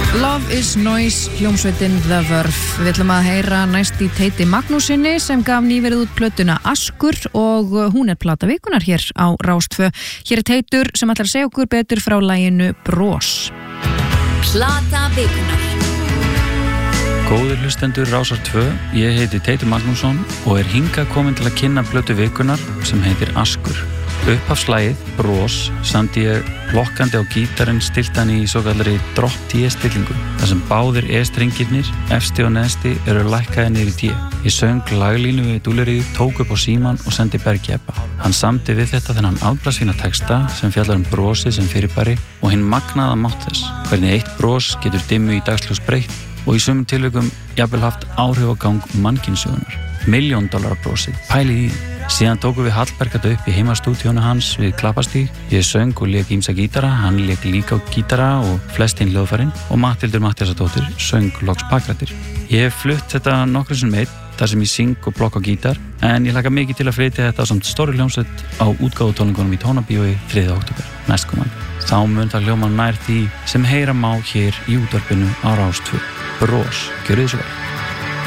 Love is Noise, hljómsveitin The Verve. Við ætlum að heyra næst í Teiti Magnúsinni sem gaf nýverið út plötuna Askur og hún plata vikunar hér á Rás 2. Hér Teitur sem ætlar að segja okkur betur frá laginu Bros. Plata vikunar. Góðir hlustendur Rásar 2, ég heiti Teitur Magnússon og hingað komin til að kynna plötu vikunar sem heitir Askur. Upphafslagið, Bros, samdi ég lokkandi á gítarinn stiltan í svokallari drop D-stillingu, þar sem báðir E-strengirnir, efsti og neðsti, eru lækkaðir niður í D. Ég söng laglínu við dúlerið, tók upp á síman og sendi Bergi Ebba. Hann samdi við þetta þennan afbragðsfína texta sem fjallar brosið sem fyrirbæri og hinn magnaða mátt þess, hvernig eitt bros getur dimmu í dagsljós breytt og í sumum tilvikum jafnvel haft áhrif á gang mannkynssögunar. $1 million brosið, pælið í því. Síðan tókum við Hallberg þetta upp í heimastúdíónu hans við Klappastíg. Ég söng og lék ýmsa gítara, hann lék líka á gítara og flest hinn hljóðfærin og Matthildur Matthíasardóttir söng loks bakrættir. Ég hef flutt þetta nokkrum sinnum einn, þar sem ég syng og blokk á gítar, en ég hlakka mikið til að flytja þetta samt stóri hljómsveit á útgáfutónleikunum í Tónabíói 3. október næstkomandi. Þá mun það hljóma nær því sem heyra má hér í útvarpinu á Rás 2. Bros, gjörið svo vel.